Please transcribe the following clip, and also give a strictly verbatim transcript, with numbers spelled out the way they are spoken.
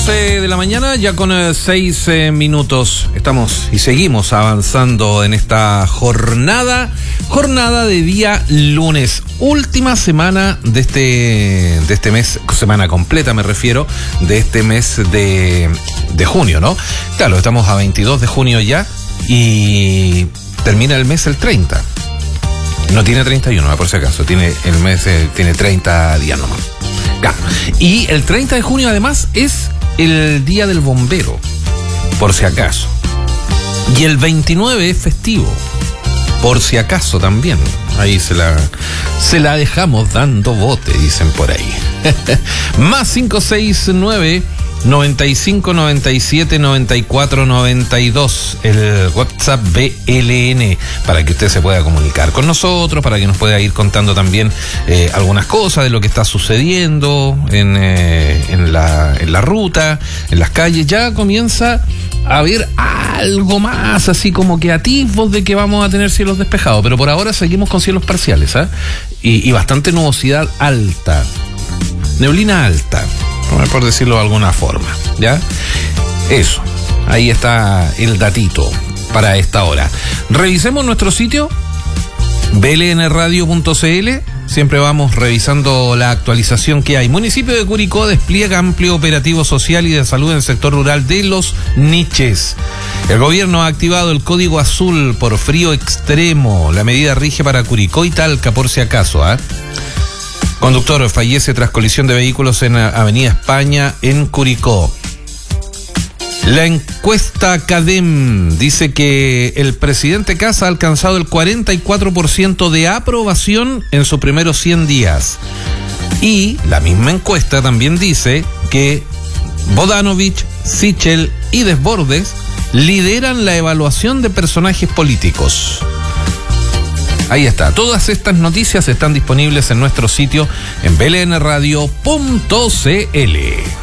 doce de la mañana, ya con eh, seis eh, minutos. Estamos y seguimos avanzando en esta jornada, jornada de día lunes, última semana de este, de este mes, semana completa me refiero, de este mes de, de junio, ¿no? Claro, estamos a veintidós de junio ya y termina el mes el treinta. No tiene treinta y uno, por si acaso, tiene el mes, eh, tiene treinta días nomás. Claro. Y el treinta de junio además es el Día del Bombero, por si acaso. Y el veintinueve es festivo, por si acaso también. Ahí se la, se la dejamos dando bote, dicen por ahí. Más cinco seis nueve, noventa y cinco, noventa y siete, noventa y cuatro, noventa y dos, el WhatsApp B L N, para que usted se pueda comunicar con nosotros, para que nos pueda ir contando también eh, algunas cosas de lo que está sucediendo en, eh, en, la, en la ruta, en las calles. Ya comienza a haber algo más, así como que atisbos de que vamos a tener cielos despejados, pero por ahora seguimos con cielos parciales, ¿eh? y, y bastante nubosidad alta, neblina alta, por decirlo de alguna forma, ¿ya? Eso, ahí está el datito para esta hora. Revisemos nuestro sitio, b l n radio punto c l. Siempre vamos revisando la actualización que hay. Municipio de Curicó despliega amplio operativo social y de salud en el sector rural de Los Niches. El gobierno ha activado el código azul por frío extremo. La medida rige para Curicó y Talca, por si acaso, ¿ah? ¿eh? Conductor fallece tras colisión de vehículos en Avenida España, en Curicó. La encuesta CADEM dice que el presidente Kast ha alcanzado el cuarenta y cuatro por ciento de aprobación en sus primeros cien días. Y la misma encuesta también dice que Bodanovich, Sichel y Desbordes lideran la evaluación de personajes políticos. Ahí está. Todas estas noticias están disponibles en nuestro sitio en b l n radio punto c l.